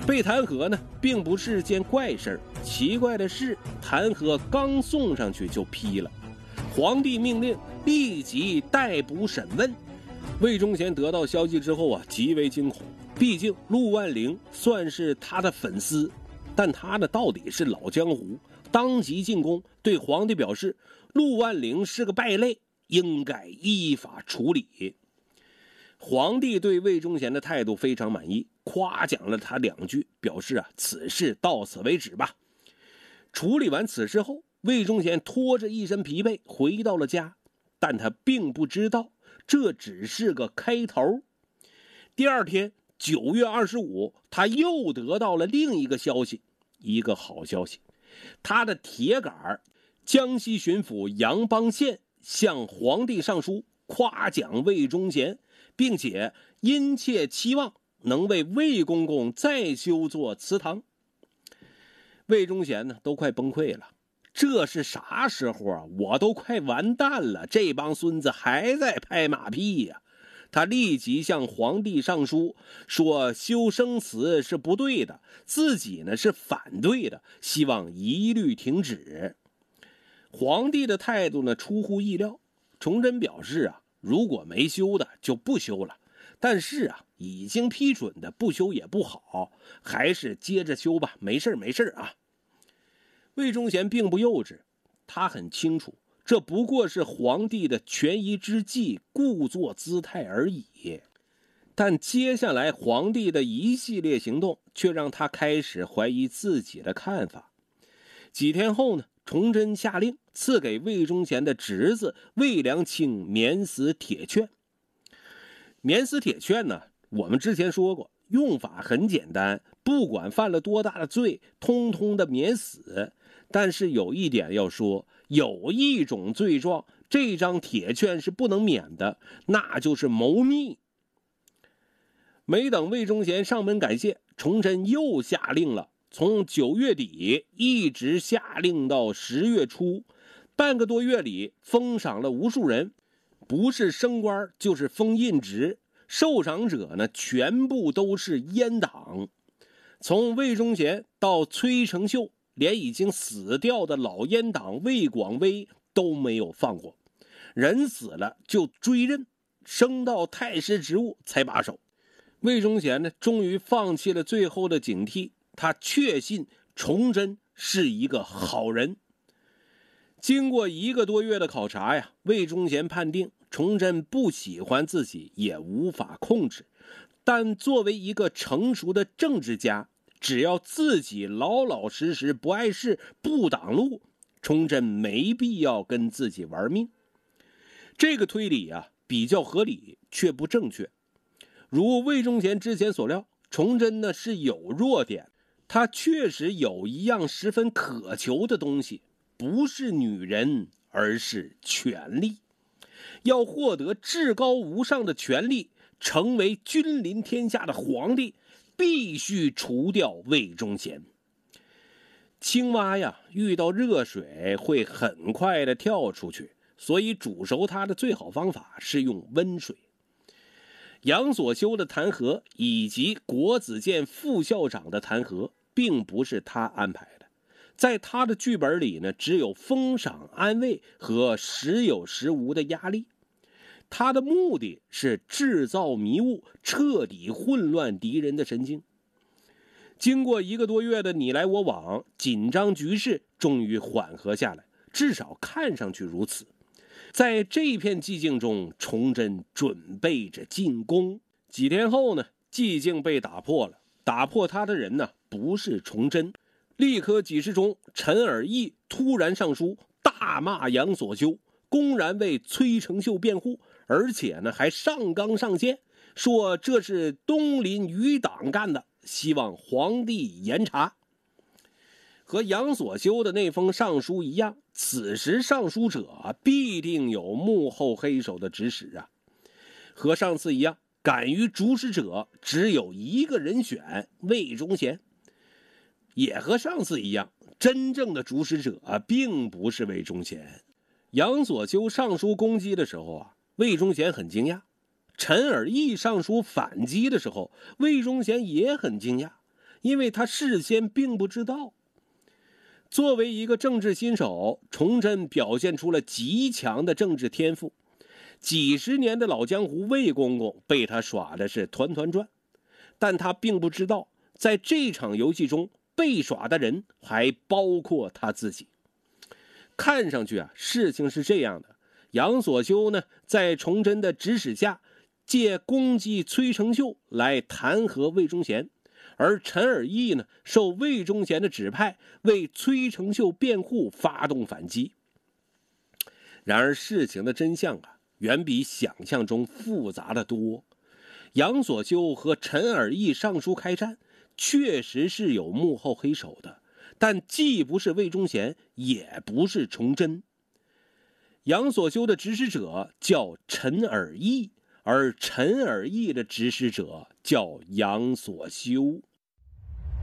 被弹劾呢，并不是件怪事儿。奇怪的是，弹劾刚送上去就批了，皇帝命令立即逮捕审问。魏忠贤得到消息之后极为惊恐，毕竟陆万灵算是他的粉丝，但他呢到底是老江湖，当即进宫对皇帝表示，陆万灵是个败类，应该依法处理。皇帝对魏忠贤的态度非常满意，夸奖了他2句，表示此事到此为止吧。处理完此事后，魏忠贤拖着一身疲惫回到了家，但他并不知道这只是个开头。第二天9月25，他又得到了另一个消息，一个好消息。他的铁杆江西巡抚杨邦宪向皇帝上书，夸奖魏忠贤，并且殷切期望能为魏公公再修座祠堂。魏忠贤呢都快崩溃了，这是啥时候啊？我都快完蛋了，这帮孙子还在拍马屁呀！他立即向皇帝上书，说修生祠是不对的，自己呢是反对的，希望一律停止。皇帝的态度呢出乎意料，崇祯表示如果没修的就不修了，但是已经批准的不修也不好，还是接着修吧，没事啊。魏忠贤并不幼稚，他很清楚这不过是皇帝的权宜之计，故作姿态而已。但接下来皇帝的一系列行动却让他开始怀疑自己的看法。几天后呢，崇祯下令赐给魏忠贤的侄子魏良卿免死铁券。免死铁券呢，我们之前说过，用法很简单，不管犯了多大的罪，通通的免死。但是有一点要说，有一种罪状，这张铁券是不能免的，那就是谋逆。没等魏忠贤上门感谢，崇祯又下令了，从9月底一直下令到10月初，半个多月里封赏了无数人，不是升官就是封印职，受赏者呢全部都是阉党。从魏忠贤到崔成秀，连已经死掉的老阉党魏广微都没有放过，人死了就追认，升到太师职务才罢手。魏忠贤呢终于放弃了最后的警惕，他确信崇祯是一个好人。经过1个多月的考察魏忠贤判定崇祯不喜欢自己也无法控制，但作为一个成熟的政治家，只要自己老老实实不碍事不挡路，崇祯没必要跟自己玩命。这个推理比较合理，却不正确。如魏忠贤之前所料，崇祯呢是有弱点，他确实有一样十分渴求的东西，不是女人，而是权力。要获得至高无上的权力，成为君临天下的皇帝，必须除掉魏忠贤。青蛙遇到热水会很快的跳出去，所以煮熟它的最好方法是用温水。杨所修的弹劾以及国子监副校长的弹劾并不是他安排的，在他的剧本里呢，只有封赏安慰和时有时无的压力。他的目的是制造迷雾，彻底混乱敌人的神经。经过1个多月的你来我往，紧张局势终于缓和下来，至少看上去如此。在这片寂静中，崇祯准备着进攻。几天后呢，寂静被打破了。打破他的人呢，不是崇祯。立科给事中陈尔义突然上书，大骂杨所修，公然为崔成秀辩护，而且呢还上纲上线，说这是东林余党干的，希望皇帝严查。和杨所修的那封上书一样，此时上书者必定有幕后黑手的指使和上次一样，敢于主使者只有一个人选，魏忠贤。也和上次一样，真正的主使者并不是魏忠贤。杨所修上书攻击的时候魏忠贤很惊讶；陈尔义上书反击的时候，魏忠贤也很惊讶。 因为他事先并不知道。作为一个政治新手，崇祯表现出了极强的政治天赋。几十年的老江湖魏公公被他耍的是团团转，但他并不知道，在这场游戏中被耍的人还包括他自己。看上去事情是这样的，杨所修呢，在崇祯的指使下，借攻击崔成秀来弹劾魏忠贤，而陈尔义呢，受魏忠贤的指派，为崔成秀辩护，发动反击。然而事情的真相远比想象中复杂的多。杨所修和陈尔义上书开战，确实是有幕后黑手的，但既不是魏忠贤，也不是崇祯。杨所修的指使者叫陈尔义，而陈尔义的指使者叫杨所修。